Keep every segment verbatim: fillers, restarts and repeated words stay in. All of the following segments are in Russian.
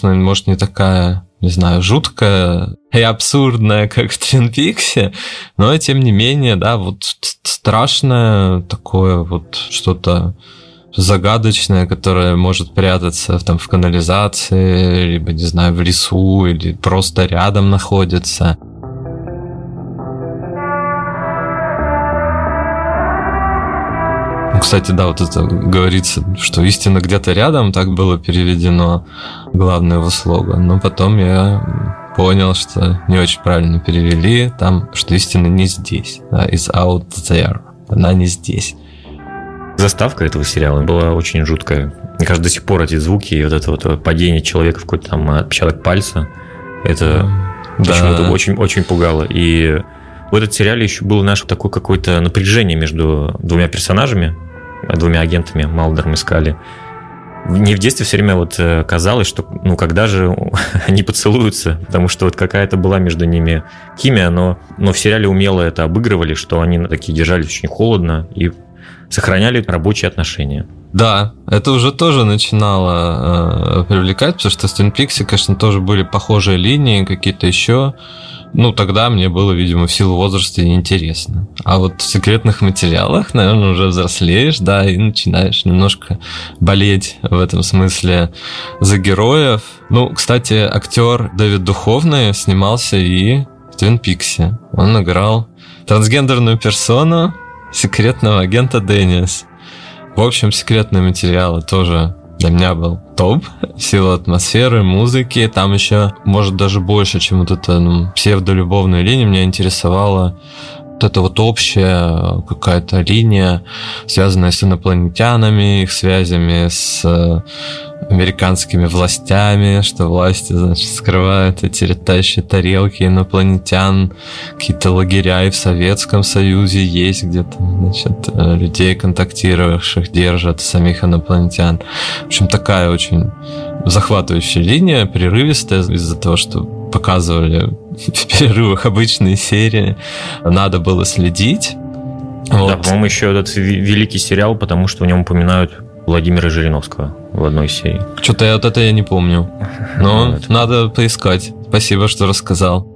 конечно, может, не такая, не знаю, жуткая и абсурдная, как в Твин Пиксе, но, тем не менее, да, вот страшное такое вот что-то загадочное, которое может прятаться там в канализации, либо, не знаю, в лесу, или просто рядом находится. Кстати, да, вот это говорится, что истина где-то рядом, так было переведено главное его слоган. Но потом я понял, что не очень правильно перевели, там, что истина не здесь, да, is out there, она не здесь. Заставка этого сериала была очень жуткая. Мне кажется, до сих пор эти звуки и вот это вот падение человека в какой-то там отпечаток пальца, это да. почему-то очень, очень пугало. И в этом сериале еще было наше такое какое-то напряжение между двумя персонажами, двумя агентами, Малдером и Скалли. Мне в детстве все время вот казалось, что ну когда же они поцелуются, потому что вот какая-то была между ними химия, но, но в сериале умело это обыгрывали, что они такие держались очень холодно и сохраняли рабочие отношения. Да, это уже тоже начинало э, привлекать, потому что в Твин Пиксе, конечно, тоже были похожие линии, какие-то еще. Ну, тогда мне было, видимо, в силу возраста неинтересно. А вот в секретных материалах, наверное, уже взрослеешь, да, и начинаешь немножко болеть в этом смысле за героев. Ну, кстати, актер Дэвид Духовный снимался и в Твин Пиксе. Он играл трансгендерную персону секретного агента Деннис. В общем, секретные материалы тоже для меня был топ в силу атмосферы, музыки. Там еще, может, даже больше, чем вот эта ну, псевдолюбовная линия. Меня интересовала вот эта вот общая какая-то линия, связанная с инопланетянами, их связями с американскими властями, что власти, значит, скрывают эти летающие тарелки инопланетян, какие-то лагеря и в Советском Союзе есть, где там, значит, людей, контактировавших, держат самих инопланетян. В общем, такая очень захватывающая линия, прерывистая из-за того, что показывали в перерывах обычные серии, надо было следить. Вот. Да, по-моему, еще этот великий сериал, потому что в нем упоминают Владимира Жириновского в одной серии. Что-то я вот это я не помню. Но это... надо поискать. Спасибо, что рассказал.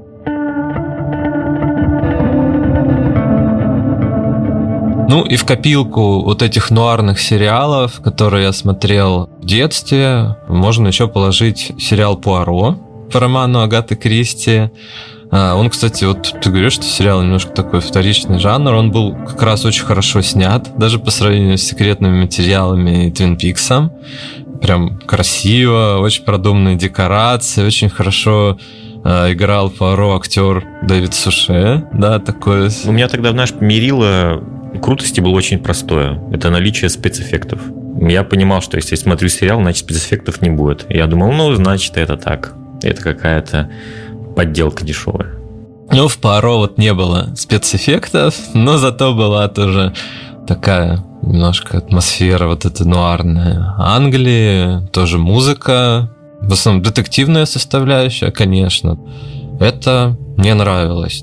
Ну и в копилку вот этих нуарных сериалов, которые я смотрел в детстве, можно еще положить сериал «Пуаро» по роману Агаты Кристи. Он, кстати, вот ты говоришь, что сериал немножко такой вторичный жанр, он был как раз очень хорошо снят, даже по сравнению с секретными материалами и Твин Пиксом. Прям красиво, очень продуманные декорации, очень хорошо э, играл Пуаро актер Дэвид Суше, да, такой. У меня тогда, знаешь, мерило крутости было очень простое. Это наличие спецэффектов. Я понимал, что если я смотрю сериал, значит спецэффектов не будет. Я думал, ну, значит, это так. Это какая-то подделка дешевая. Ну, в Пуаро вот не было спецэффектов, но зато была тоже такая немножко атмосфера вот эта нуарная Англии, тоже музыка, в основном детективная составляющая, конечно. Это мне нравилось.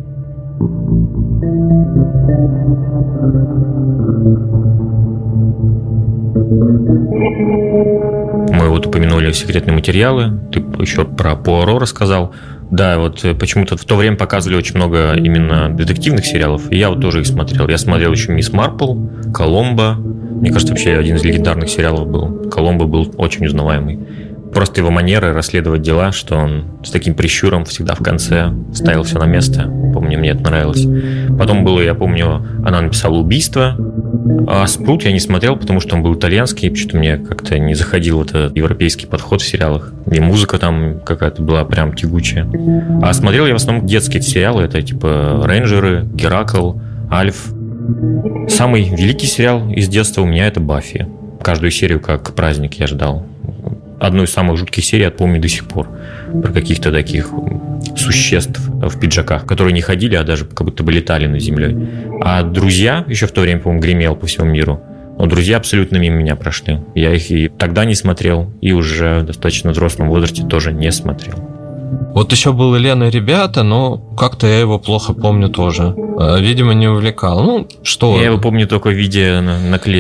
Мы вот упомянули секретные материалы, ты еще про Пуаро рассказал. Да, вот почему-то в то время показывали очень много именно детективных сериалов, и я вот тоже их смотрел. Я смотрел еще «Мисс Марпл», «Коломбо». Мне кажется, вообще один из легендарных сериалов был. «Коломбо» был очень узнаваемый. Просто его манера расследовать дела, что он с таким прищуром всегда в конце ставил все на место. Помню, мне это нравилось. Потом было, я помню, она написала «Убийство». А «Спрут» я не смотрел, потому что он был итальянский, что-то мне как-то не заходил этот европейский подход в сериалах. И музыка там какая-то была прям тягучая. А смотрел я в основном детские сериалы. Это типа «Рейнджеры», «Геракл», «Альф». Самый великий сериал из детства у меня это «Баффи». Каждую серию как праздник я ждал. Одну из самых жутких серий я помню до сих пор. Про каких-то таких существ в пиджаках, которые не ходили, а даже как будто бы летали над землей. А «Друзья» еще в то время, по-моему, гремел по всему миру. Но «Друзья» абсолютно мимо меня прошли. Я их и тогда не смотрел, и уже в достаточно взрослом возрасте тоже не смотрел. Вот еще был «Елена и ребята», но как-то я его плохо помню тоже. Видимо, не увлекал. Ну, что? Я его помню только в виде наклеек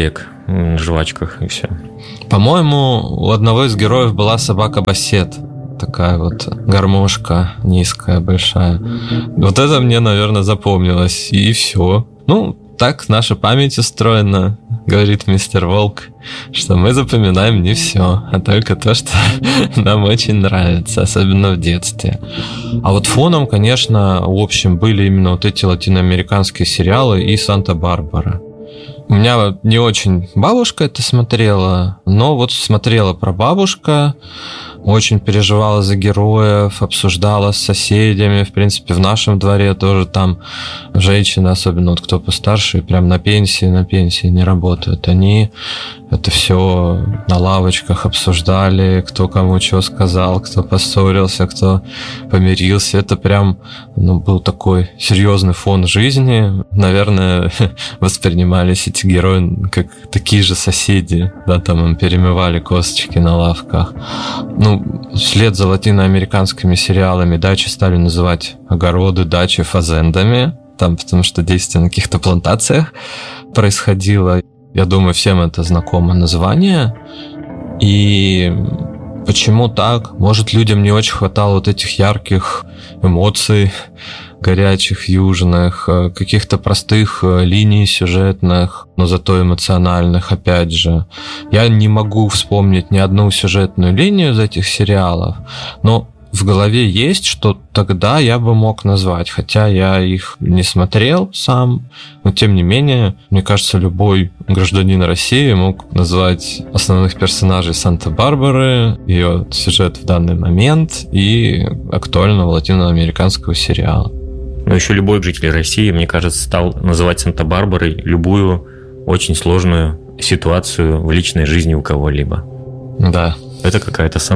на жвачках и все. По-моему, у одного из героев была собака-бассет. Такая вот гармошка низкая, большая. Вот это мне, наверное, запомнилось. И все. Ну, так наша память устроена, говорит мистер Волк, что мы запоминаем не все, а только то, что нам очень нравится, особенно в детстве. А вот фоном, конечно, в общем, были именно вот эти латиноамериканские сериалы и «Санта-Барбара». У меня не очень бабушка это смотрела, но вот смотрела прабабушка, очень переживала за героев, обсуждала с соседями. В принципе, в нашем дворе тоже там женщины, особенно вот кто постарше, прям на пенсии, на пенсии не работают. Они это все на лавочках обсуждали, кто кому что сказал, кто поссорился, кто помирился. Это прям, ну, был такой серьезный фон жизни. Наверное, воспринимались эти герои как такие же соседи, да, там им перемывали косточки на лавках. Ну, вслед за латиноамериканскими сериалами дачи стали называть огороды, дачи фазендами, там, потому что действие на каких-то плантациях происходило. Я думаю, всем это знакомо название. И почему так? Может, людям не очень хватало вот этих ярких эмоций, горячих, южных, каких-то простых линий сюжетных, но зато эмоциональных, опять же. Я не могу вспомнить ни одну сюжетную линию из этих сериалов, но в голове есть, что тогда я бы мог назвать, хотя я их не смотрел сам, но тем не менее, мне кажется, любой гражданин России мог назвать основных персонажей Санта-Барбары, ее сюжет в данный момент и актуального латиноамериканского сериала. Но еще любой житель России, мне кажется, стал называть Санта-Барбарой любую очень сложную ситуацию в личной жизни у кого-либо. Да. Это какая-то